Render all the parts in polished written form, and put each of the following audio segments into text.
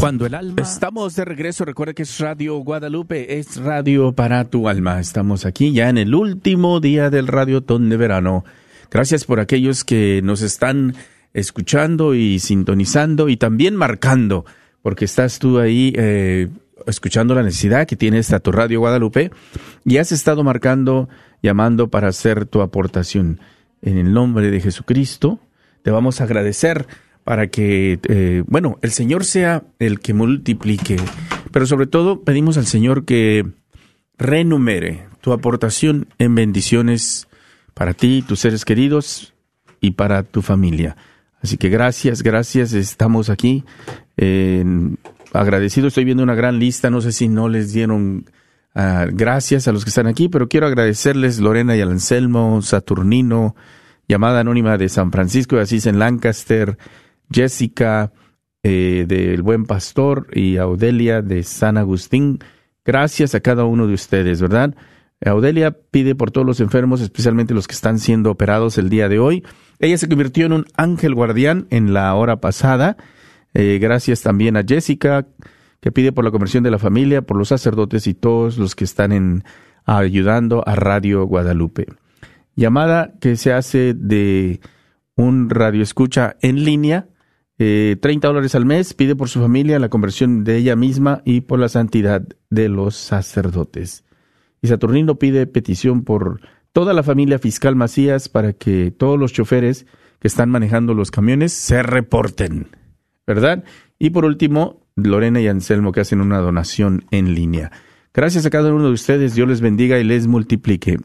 Cuando el alma... Estamos de regreso. Recuerda que es Radio Guadalupe, es radio para tu alma. Estamos aquí ya en el último día del Radiotón de verano. Gracias por aquellos que nos están escuchando y sintonizando y también marcando, porque estás tú ahí escuchando la necesidad que tiene esta tu Radio Guadalupe y has estado marcando, llamando para hacer tu aportación. En el nombre de Jesucristo te vamos a agradecer para que, el Señor sea el que multiplique. Pero sobre todo pedimos al Señor que renumere tu aportación en bendiciones para ti, tus seres queridos y para tu familia. Así que gracias, estamos aquí agradecidos. Estoy viendo una gran lista, no sé si no les dieron gracias a los que están aquí, pero quiero agradecerles Lorena y al Anselmo, Saturnino, llamada anónima de San Francisco de Asís en Lancaster, Jessica del Buen Pastor y Audelia de San Agustín. Gracias a cada uno de ustedes, ¿verdad? Audelia pide por todos los enfermos, especialmente los que están siendo operados el día de hoy. Ella se convirtió en un ángel guardián en la hora pasada. Gracias también a Jessica, que pide por la conversión de la familia, por los sacerdotes y todos los que están ayudando a Radio Guadalupe. Llamada que se hace de un radioescucha en línea, $30 al mes, pide por su familia, la conversión de ella misma y por la santidad de los sacerdotes. Y Saturnino pide petición por toda la familia Fiscal Macías para que todos los choferes que están manejando los camiones se reporten, ¿verdad? Y por último, Lorena y Anselmo, que hacen una donación en línea. Gracias a cada uno de ustedes, Dios les bendiga y les multiplique.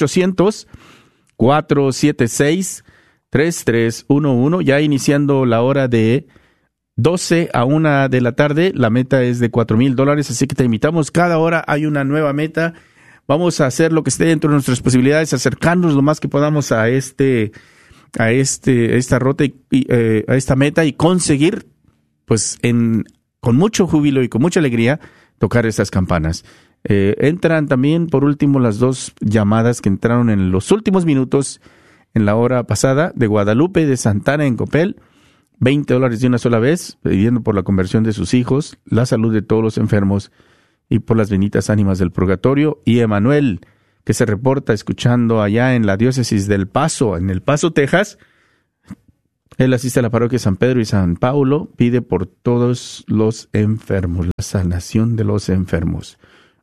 1-800-476-3311, ya iniciando la hora de 12 a 1 de la tarde, la meta es de $4,000, así que te invitamos, cada hora hay una nueva meta. Vamos a hacer lo que esté dentro de nuestras posibilidades, acercarnos lo más que podamos a esta ruta y a esta meta y conseguir, pues, con mucho júbilo y con mucha alegría, tocar estas campanas. Entran también, por último, las dos llamadas que entraron en los últimos minutos en la hora pasada de Guadalupe, de Santana en Copel, $20 de una sola vez, pidiendo por la conversión de sus hijos, la salud de todos los enfermos y por las benditas ánimas del purgatorio. Y Emanuel, que se reporta escuchando allá en la diócesis del Paso, en El Paso, Texas. Él asiste a la parroquia San Pedro y San Paulo, pide por todos los enfermos, la sanación de los enfermos.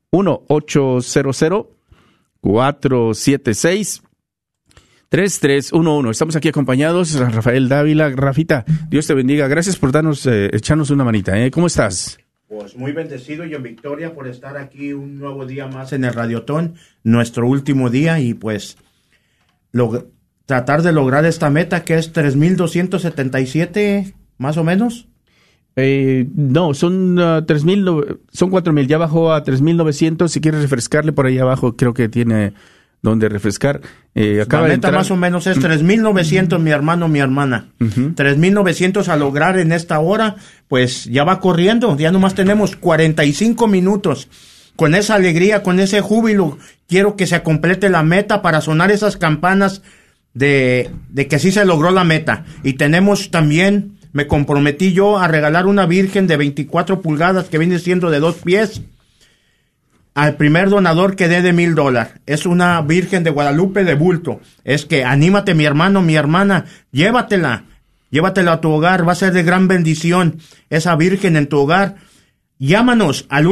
1-800-476-3311. Estamos aquí acompañados, Rafael Dávila. Rafita, Dios te bendiga. Gracias por echarnos una manita. ¿Cómo estás? Pues muy bendecido y en victoria por estar aquí un nuevo día más en el Radiotón, nuestro último día, y pues tratar de lograr esta meta que es 3,277 más o menos. No, son 3,000, son 4,000, ya bajó a 3,900. Si quieres refrescarle por ahí abajo, creo que tiene donde refrescar. La meta más o menos es 3,900, mi hermano, mi hermana. 3,900 a lograr en esta hora, pues ya va corriendo, ya nomás tenemos 45 minutos. Con esa alegría, con ese júbilo, quiero que se complete la meta para sonar esas campanas de que sí se logró la meta. Y tenemos también, me comprometí yo a regalar una virgen de 24 pulgadas que viene siendo de 2 pies. Al primer donador que dé de $1,000. Es una Virgen de Guadalupe de bulto. Es que anímate, mi hermano, mi hermana, llévatela a tu hogar, va a ser de gran bendición esa Virgen en tu hogar. Llámanos al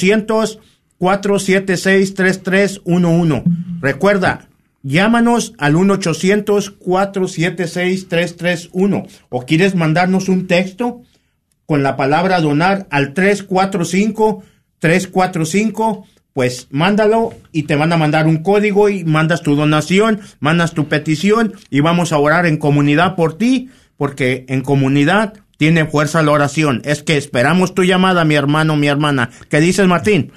1-800-476-3311. Recuerda, llámanos al 1-800-476-3311. O quieres mandarnos un texto con la palabra donar al 345, pues mándalo y te van a mandar un código y mandas tu donación, mandas tu petición y vamos a orar en comunidad por ti, porque en comunidad tiene fuerza la oración. Es que esperamos tu llamada, mi hermano, mi hermana. ¿Qué dices, Martín?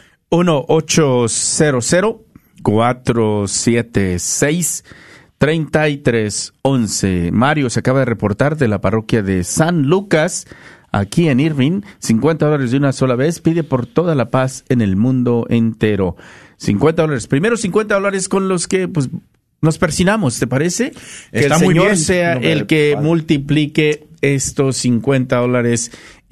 1-800-476-3311. Mario se acaba de reportar de la parroquia de San Lucas, aquí en Irving. $50 de una sola vez, pide por toda la paz en el mundo entero. $50. Primero $50 con los que pues nos persinamos, ¿te parece? Que está el Señor sea el que multiplique estos $50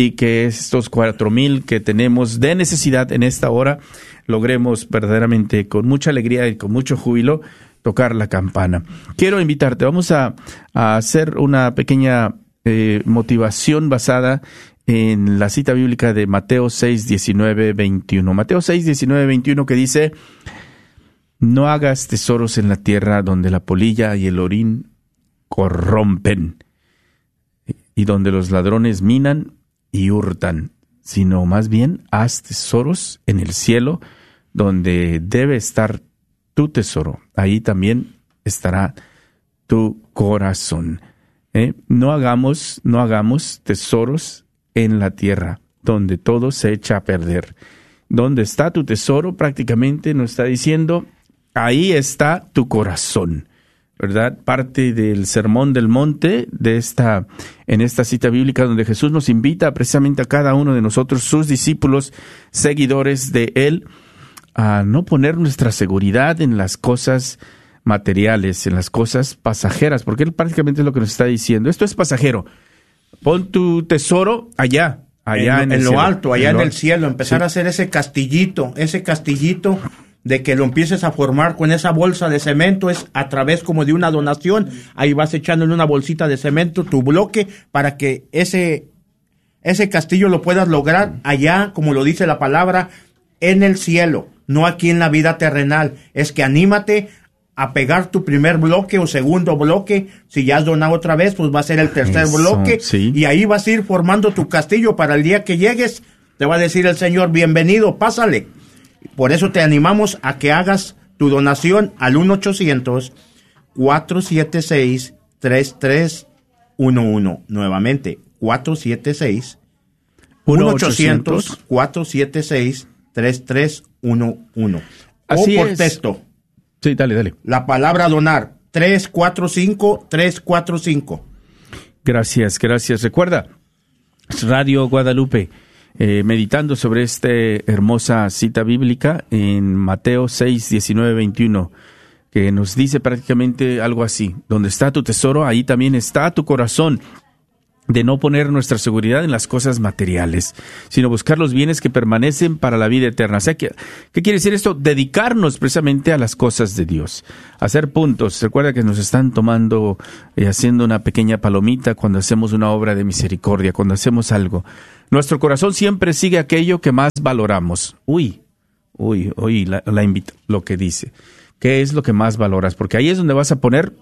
y que estos 4,000 que tenemos de necesidad en esta hora, logremos verdaderamente con mucha alegría y con mucho júbilo tocar la campana. Quiero invitarte, vamos a hacer una pequeña motivación basada en la cita bíblica de Mateo 6, 19, 21. Mateo 6, 19, 21, que dice: no hagas tesoros en la tierra donde la polilla y el orín corrompen, y donde los ladrones minan y hurtan, sino más bien haz tesoros en el cielo, donde debe estar tu tesoro. Ahí también estará tu corazón. No hagamos tesoros en la tierra, donde todo se echa a perder. Donde está tu tesoro, prácticamente nos está diciendo, ahí está tu corazón, ¿verdad? Parte del Sermón del Monte en esta cita bíblica, donde Jesús nos invita precisamente a cada uno de nosotros, sus discípulos, seguidores de Él, a no poner nuestra seguridad en las cosas materiales, en las cosas pasajeras, porque Él prácticamente es lo que nos está diciendo. Esto es pasajero. Pon tu tesoro allá en lo alto, allá en el cielo. Empezar a hacer ese castillito de que lo empieces a formar con esa bolsa de cemento, es a través como de una donación. Ahí vas echando en una bolsita de cemento tu bloque para que ese castillo lo puedas lograr allá, como lo dice la palabra, en el cielo, no aquí en la vida terrenal. Es que anímate a pegar tu primer bloque o segundo bloque. Si ya has donado otra vez, pues va a ser el tercer bloque, sí. Y ahí vas a ir formando tu castillo para el día que llegues. Te va a decir el Señor, bienvenido, pásale. Por eso te animamos a que hagas tu donación al 1-800-476-3311. Nuevamente, 1-800-476-3311. Así o por es. texto. Sí, dale. La palabra donar, 345-345. Gracias. Recuerda, Radio Guadalupe, meditando sobre esta hermosa cita bíblica en Mateo 6, 19, 21, que nos dice prácticamente algo así: donde está tu tesoro, ahí también está tu corazón. De no poner nuestra seguridad en las cosas materiales, sino buscar los bienes que permanecen para la vida eterna. O sea, ¿qué quiere decir esto? Dedicarnos precisamente a las cosas de Dios, hacer puntos. Recuerda que nos están tomando y haciendo una pequeña palomita cuando hacemos una obra de misericordia, cuando hacemos algo. Nuestro corazón siempre sigue aquello que más valoramos. La invito, lo que dice. ¿Qué es lo que más valoras? Porque ahí es donde vas a poner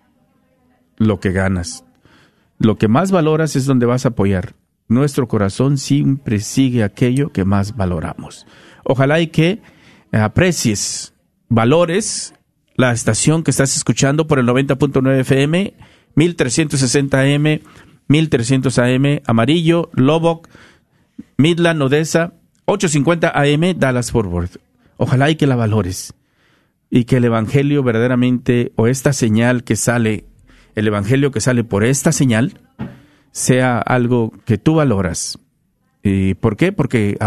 lo que ganas. Lo que más valoras es donde vas a apoyar. Nuestro corazón siempre sigue aquello que más valoramos. Ojalá y que aprecies, valores la estación que estás escuchando por el 90.9 FM, 1360 AM, 1300 AM, Amarillo, Lubbock, Midland, Odessa, 850 AM, Dallas Fort Worth. Ojalá y que la valores y que el Evangelio verdaderamente, o esta señal que sale, el Evangelio que sale por esta señal, sea algo que tú valoras. ¿Por qué? Porque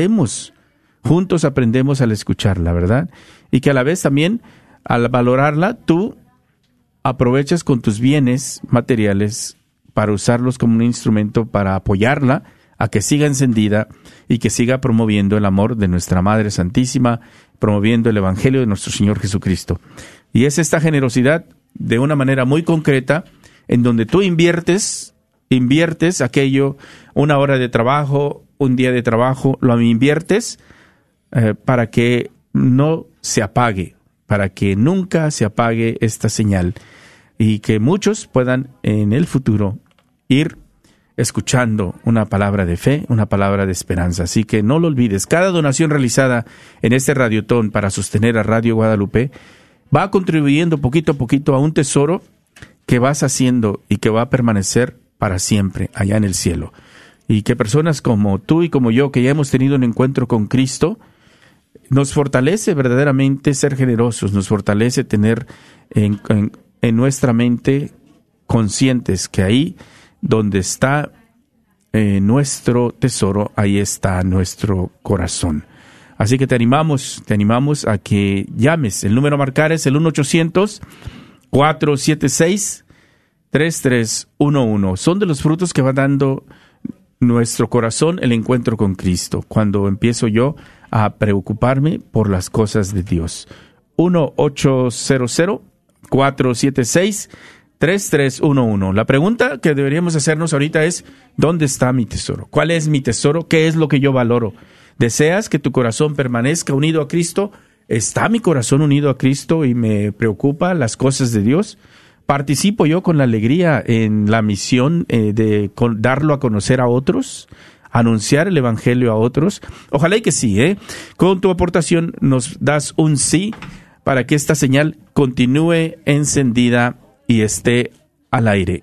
juntos aprendemos al escucharla, ¿verdad? Y que a la vez también, al valorarla, tú aprovechas con tus bienes materiales para usarlos como un instrumento para apoyarla a que siga encendida y que siga promoviendo el amor de nuestra Madre Santísima, promoviendo el Evangelio de nuestro Señor Jesucristo. Y es esta generosidad de una manera muy concreta, en donde tú inviertes aquello, una hora de trabajo, un día de trabajo, lo inviertes para que no se apague, para que nunca se apague esta señal, y que muchos puedan en el futuro ir escuchando una palabra de fe, una palabra de esperanza. Así que no lo olvides, cada donación realizada en este radiotón para sostener a Radio Guadalupe va contribuyendo poquito a poquito a un tesoro que vas haciendo y que va a permanecer para siempre allá en el cielo. Y que personas como tú y como yo, que ya hemos tenido un encuentro con Cristo, nos fortalece verdaderamente ser generosos, nos fortalece tener en nuestra mente conscientes que ahí donde está nuestro tesoro, ahí está nuestro corazón. Así que te animamos a que llames. El número a marcar es el 1-800-476-3311. Son de los frutos que va dando nuestro corazón el encuentro con Cristo, cuando empiezo yo a preocuparme por las cosas de Dios. 1-800-476-3311. La pregunta que deberíamos hacernos ahorita es, ¿dónde está mi tesoro? ¿Cuál es mi tesoro? ¿Qué es lo que yo valoro? ¿Deseas que tu corazón permanezca unido a Cristo? ¿Está mi corazón unido a Cristo y me preocupa las cosas de Dios? ¿Participo yo con la alegría en la misión de darlo a conocer a otros? ¿Anunciar el Evangelio a otros? Ojalá y que sí, ¿eh? Con tu aportación nos das un sí para que esta señal continúe encendida y esté al aire.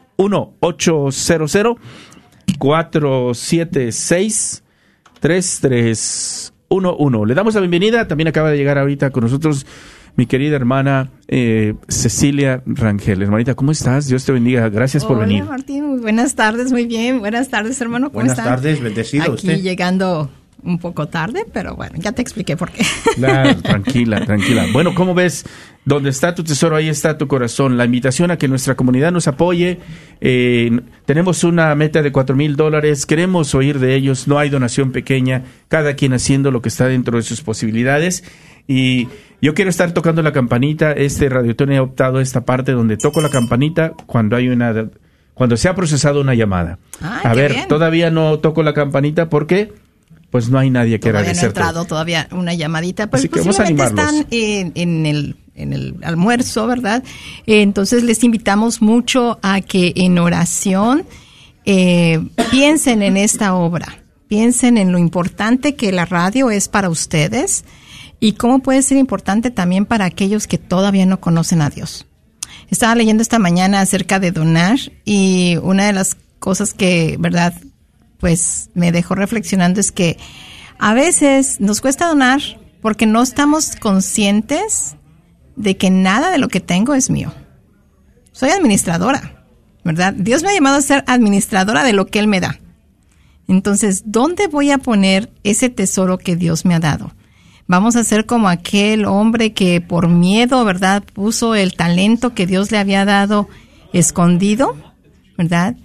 1-800-476-3311. Le damos la bienvenida. También acaba de llegar ahorita con nosotros mi querida hermana Cecilia Rangel. Hermanita, ¿cómo estás? Dios te bendiga. Gracias por venir. Hola, Martín. Muy buenas tardes. Muy bien. Buenas tardes, hermano. ¿Cómo están? Buenas tardes. Bendecido Aquí usted. Llegando un poco tarde, pero bueno, ya te expliqué por qué. Claro, tranquila. Bueno, ¿cómo ves? Donde está tu tesoro, ahí está tu corazón. La invitación a que nuestra comunidad nos apoye. Tenemos una meta de $4,000. Queremos oír de ellos. No hay donación pequeña. Cada quien haciendo lo que está dentro de sus posibilidades. Y yo quiero estar tocando la campanita. Radiotón ha optado esta parte donde toco la campanita cuando se ha procesado una llamada. A ver, bien. Todavía no toco la campanita porque pues no hay nadie que agradecerte. No ha entrado todavía una llamadita, pero así que vamos a animarlos. Están en el almuerzo, ¿verdad? Entonces les invitamos mucho a que en oración piensen en esta obra, piensen en lo importante que la radio es para ustedes y cómo puede ser importante también para aquellos que todavía no conocen a Dios. Estaba leyendo esta mañana acerca de donar y una de las cosas que, ¿verdad?, pues me dejó reflexionando es que a veces nos cuesta donar porque no estamos conscientes de que nada de lo que tengo es mío. Soy administradora, ¿verdad? Dios me ha llamado a ser administradora de lo que Él me da. Entonces, ¿dónde voy a poner ese tesoro que Dios me ha dado? Vamos a ser como aquel hombre que por miedo, ¿verdad?, puso el talento que Dios le había dado escondido, ¿verdad?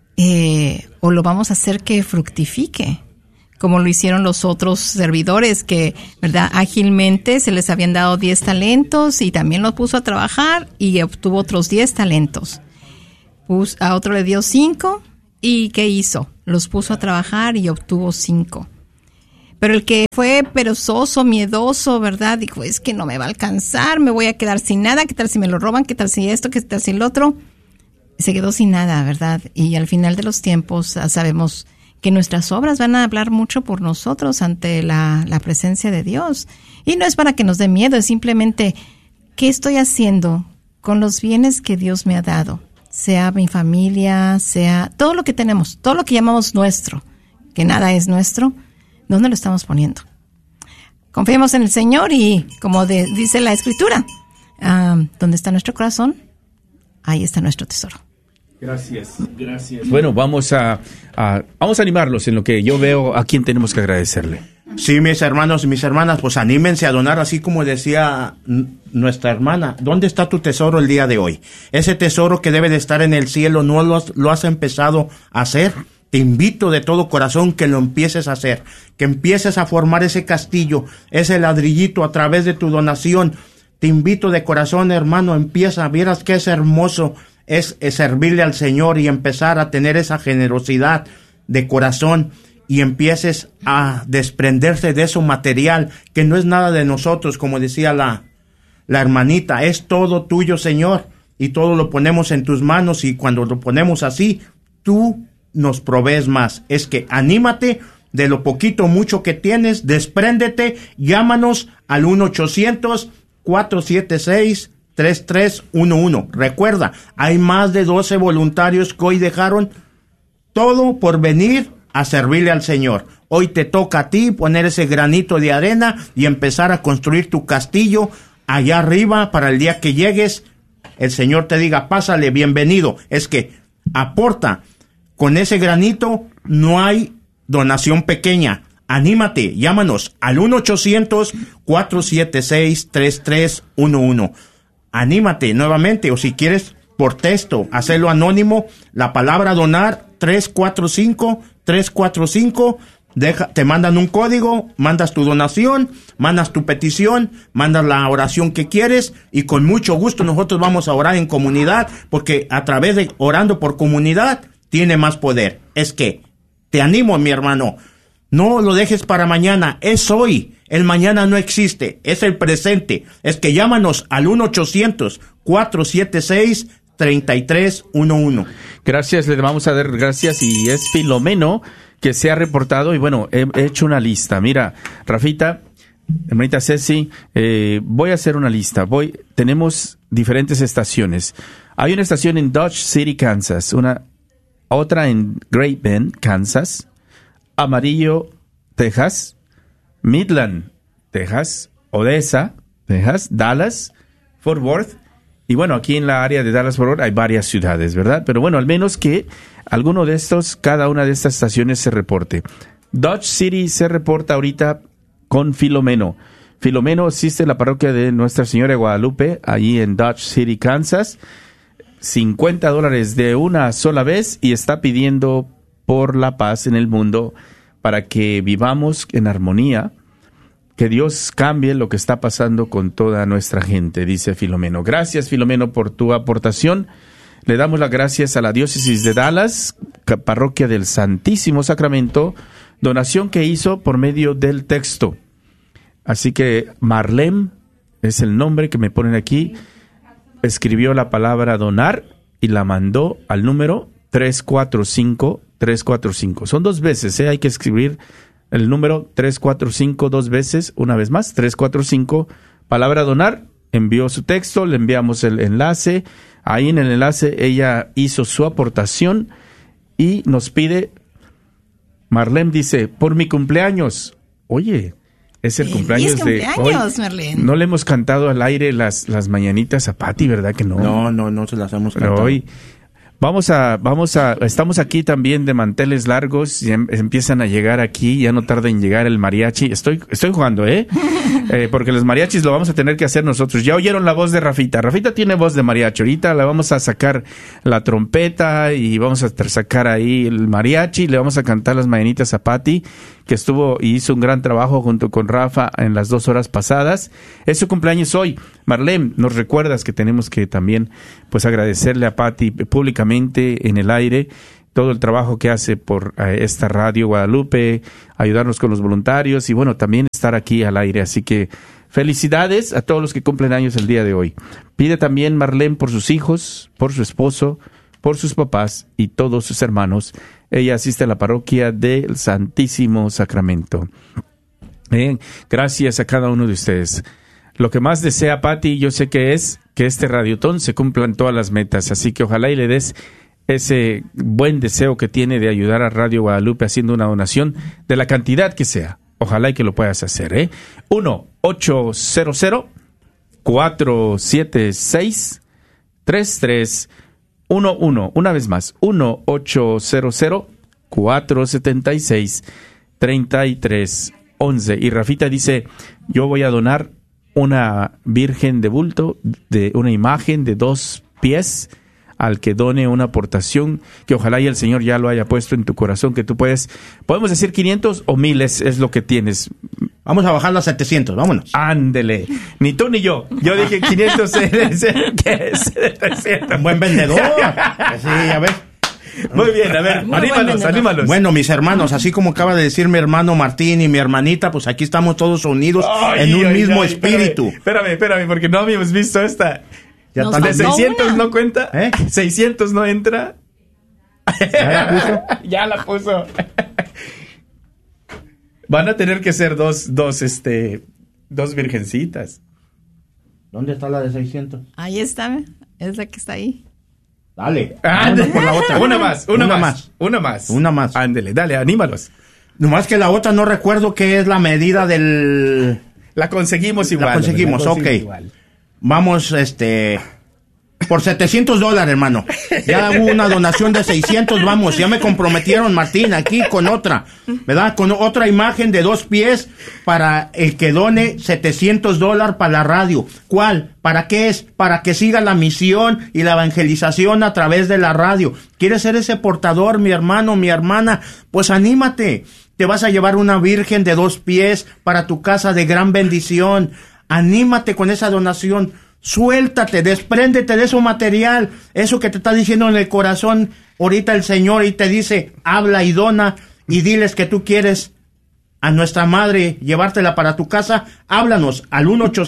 O lo vamos a hacer que fructifique, como lo hicieron los otros servidores que, ¿verdad?, ágilmente se les habían dado 10 talentos y también los puso a trabajar y obtuvo otros 10 talentos. A otro le dio 5 y ¿qué hizo? Los puso a trabajar y obtuvo 5. Pero el que fue perezoso, miedoso, ¿verdad?, dijo, es que no me va a alcanzar, me voy a quedar sin nada, ¿qué tal si me lo roban? ¿Qué tal si esto? ¿Qué tal si el otro? Se quedó sin nada, ¿verdad? Y al final de los tiempos sabemos que nuestras obras van a hablar mucho por nosotros ante la presencia de Dios. Y no es para que nos dé miedo, es simplemente, ¿qué estoy haciendo con los bienes que Dios me ha dado? Sea mi familia, sea todo lo que tenemos, todo lo que llamamos nuestro, que nada es nuestro, ¿dónde lo estamos poniendo? Confiemos en el Señor y, como dice la Escritura, ¿dónde está nuestro corazón? Ahí está nuestro tesoro. Gracias. Bueno, vamos a animarlos en lo que yo veo a quién tenemos que agradecerle. Sí, mis hermanos y mis hermanas, pues anímense a donar, así como decía nuestra hermana. ¿Dónde está tu tesoro el día de hoy? Ese tesoro que debe de estar en el cielo, ¿no lo has empezado a hacer? Te invito de todo corazón que lo empieces a hacer, que empieces a formar ese castillo, ese ladrillito a través de tu donación. Te invito de corazón, hermano, empieza, vieras que es hermoso es servirle al Señor y empezar a tener esa generosidad de corazón y empieces a desprenderse de eso material, que no es nada de nosotros, como decía la hermanita, es todo tuyo, Señor, y todo lo ponemos en tus manos, y cuando lo ponemos así, tú nos provees más. Es que anímate de lo poquito o mucho que tienes, despréndete, llámanos al 1-800-476-3311. Recuerda, hay más de 12 voluntarios que hoy dejaron todo por venir a servirle al Señor. Hoy te toca a ti poner ese granito de arena y empezar a construir tu castillo allá arriba para el día que llegues, el Señor te diga, pásale, bienvenido. Es que aporta. Con ese granito no hay donación pequeña. Anímate, llámanos al 1-800-476-3311. Anímate nuevamente, o si quieres por texto, hacerlo anónimo, la palabra donar 345 345. Te mandan un código, mandas tu donación, mandas tu petición, mandas la oración que quieres y con mucho gusto nosotros vamos a orar en comunidad, porque a través de orando por comunidad tiene más poder. Es que te animo, mi hermano, no lo dejes para mañana, es hoy. El mañana no existe, es el presente. Es que llámanos al 1-800-476-3311. Gracias, le vamos a dar gracias, y es Filomeno que se ha reportado, y bueno, he hecho una lista. Mira, Rafita, hermanita Ceci, voy a hacer una lista. Tenemos diferentes estaciones. Hay una estación en Dodge City, Kansas, otra en Great Bend, Kansas, Amarillo, Texas, Midland, Texas, Odessa, Texas, Dallas, Fort Worth. Y bueno, aquí en la área de Dallas-Fort Worth hay varias ciudades, ¿verdad? Pero bueno, al menos que alguno de estos, cada una de estas estaciones se reporte. Dodge City se reporta ahorita con Filomeno. Filomeno asiste a la parroquia de Nuestra Señora de Guadalupe, allí en Dodge City, Kansas. $50 de una sola vez, y está pidiendo por la paz en el mundo para que vivamos en armonía. Que Dios cambie lo que está pasando con toda nuestra gente, dice Filomeno. Gracias, Filomeno, por tu aportación. Le damos las gracias a la diócesis de Dallas, parroquia del Santísimo Sacramento, donación que hizo por medio del texto. Así que Marlene es el nombre que me ponen aquí. Escribió la palabra donar y la mandó al número 345. Son 2 veces, hay que escribir el número 345 2 veces, una vez más, 345, palabra donar. Envió su texto, le enviamos el enlace. Ahí en el enlace ella hizo su aportación y nos pide, Marlene dice, por mi cumpleaños. Oye, es el cumpleaños de hoy. Marlene. No le hemos cantado al aire las mañanitas a Pati, ¿verdad que no? No se las hemos cantado. Pero hoy estamos aquí también de manteles largos, y empiezan a llegar aquí, ya no tarda en llegar el mariachi. Estoy jugando, porque los mariachis lo vamos a tener que hacer nosotros. Ya oyeron la voz de Rafita. Rafita tiene voz de mariachi. Ahorita le vamos a sacar la trompeta y vamos a sacar ahí el mariachi, le vamos a cantar las mañanitas a Pati, que estuvo y hizo un gran trabajo junto con Rafa en las 2 horas pasadas. Es su cumpleaños hoy. Marlene, nos recuerdas que tenemos que también pues agradecerle a Pati públicamente en el aire todo el trabajo que hace por esta Radio Guadalupe, ayudarnos con los voluntarios y bueno, también estar aquí al aire. Así que felicidades a todos los que cumplen años el día de hoy. Pide también Marlene por sus hijos, por su esposo, por sus papás y todos sus hermanos. Ella asiste a la parroquia del Santísimo Sacramento. Gracias a cada uno de ustedes. Lo que más desea Pati, yo sé que es que este radiotón se cumplan todas las metas, así que ojalá y le des ese buen deseo que tiene de ayudar a Radio Guadalupe haciendo una donación de la cantidad que sea. Ojalá y que lo puedas hacer, 1-800-476-3311. Una vez más, 1-800-476-3311. Y Rafita dice, yo voy a donar una virgen de bulto, de una imagen de 2 pies, al que done una aportación, que ojalá y el Señor ya lo haya puesto en tu corazón, que tú podemos decir 500 o 1000 es lo que tienes. Vamos a bajarlo a 700, vámonos. Ándele, ni tú ni yo. Yo dije 500, ¿qué es? 300. Un buen vendedor. Sí, a ver. Muy bien, a ver, anímalos. Bueno, mis hermanos, así como acaba de decir mi hermano Martín y mi hermanita, pues aquí estamos todos unidos en un mismo espíritu. Espérame, porque no habíamos visto esta. ¿De 600 no cuenta? ¿600 no entra? ¿Ya la puso? Van a tener que ser dos virgencitas. ¿Dónde está la de 600? Ahí está, es la que está ahí. Dale. Por la otra. Una más. Ándele, dale, anímalos. Nomás que la otra no recuerdo qué es la medida del... La conseguimos igual. Ok. Igual. Vamos, Por $700, hermano. Ya hubo una donación de 600, vamos, ya me comprometieron, Martín, aquí con otra, ¿verdad? Con otra imagen de 2 pies para el que done $700 para la radio. ¿Cuál? ¿Para qué es? Para que siga la misión y la evangelización a través de la radio. ¿Quieres ser ese portador, mi hermano, mi hermana? Pues anímate. Te vas a llevar una virgen de 2 pies para tu casa de gran bendición. Anímate con esa donación. Suéltate, despréndete de eso material, eso que te está diciendo en el corazón ahorita el Señor y te dice, habla y dona y diles que tú quieres a nuestra madre llevártela para tu casa. Háblanos al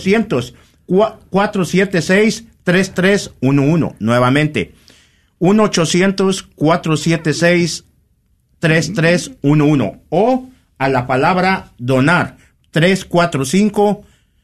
1-800-476-3311, nuevamente 1-800-476-3311 o a la palabra donar 345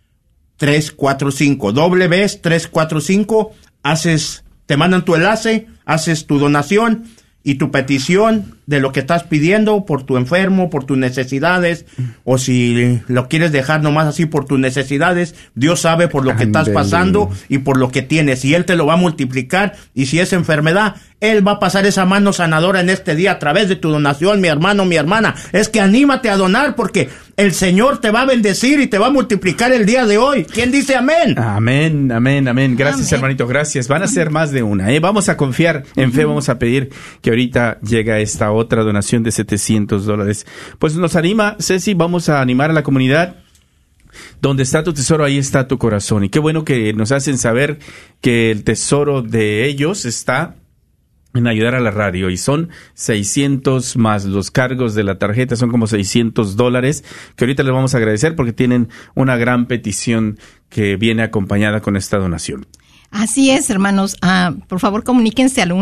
doble vez 345, te mandan tu enlace, haces tu donación y tu petición de lo que estás pidiendo por tu enfermo, por tus necesidades, o si lo quieres dejar nomás así por tus necesidades, Dios sabe por lo que estás pasando y por lo que tienes, y Él te lo va a multiplicar, y si es enfermedad, Él va a pasar esa mano sanadora en este día a través de tu donación, mi hermano, mi hermana. Es que anímate a donar porque el Señor te va a bendecir y te va a multiplicar el día de hoy. ¿Quién dice amén? Amén, amén, amén. Gracias, hermanito, gracias. Van a ser más de una, ¿eh? Vamos a confiar en fe, vamos a pedir que ahorita llega esta otra donación de $700. Pues nos anima, Ceci, vamos a animar a la comunidad. Donde está tu tesoro, ahí está tu corazón. Y qué bueno que nos hacen saber que el tesoro de ellos está en ayudar a la radio, y son 600 más los cargos de la tarjeta, son como $600, que ahorita les vamos a agradecer porque tienen una gran petición que viene acompañada con esta donación. Así es, hermanos. Por favor, comuníquense al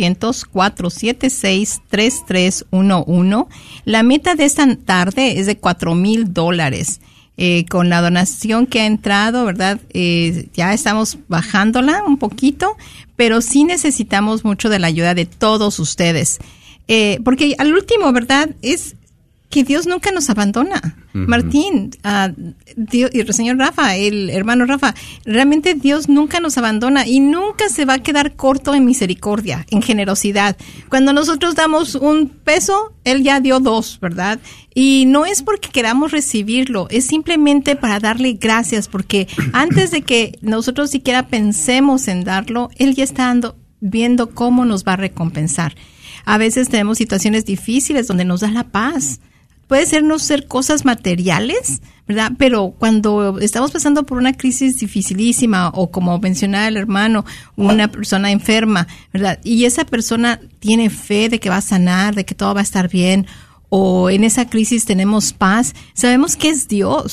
1-800-476-3311. La meta de esta tarde es de $4,000. Con la donación que ha entrado, ¿verdad? Ya estamos bajándola un poquito, pero sí necesitamos mucho de la ayuda de todos ustedes. Porque al último, ¿verdad? Es que Dios nunca nos abandona. Uh-huh. Martín, Dios, y el señor Rafa, el hermano Rafa, realmente Dios nunca nos abandona y nunca se va a quedar corto en misericordia, en generosidad. Cuando nosotros damos $1, Él ya dio 2, ¿verdad? Y no es porque queramos recibirlo, es simplemente para darle gracias, porque antes de que nosotros siquiera pensemos en darlo, Él ya está viendo cómo nos va a recompensar. A veces tenemos situaciones difíciles donde nos da la paz. Puede ser no ser cosas materiales, ¿verdad? Pero cuando estamos pasando por una crisis dificilísima, o como mencionaba el hermano, una persona enferma, ¿verdad? Y esa persona tiene fe de que va a sanar, de que todo va a estar bien, o en esa crisis tenemos paz, sabemos que es Dios